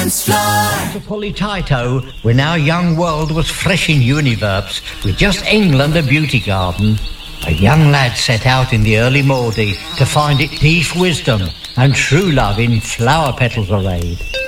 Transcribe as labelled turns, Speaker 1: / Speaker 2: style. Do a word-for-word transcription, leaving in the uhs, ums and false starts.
Speaker 1: Science Fly.
Speaker 2: For Polytaito, when our young world was fresh in univerbs, with just England a beauty garden, a young lad set out in the early Maudie to find it deep wisdom and true love in flower petals arrayed.